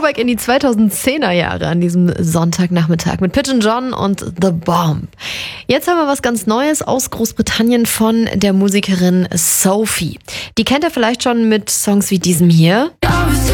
Throwback in die 2010er Jahre an diesem Sonntagnachmittag mit Pigeon John und The Bomb. Jetzt haben wir was ganz Neues aus Großbritannien von der Musikerin Sophie. Die kennt ihr vielleicht schon mit Songs wie diesem hier. Obviously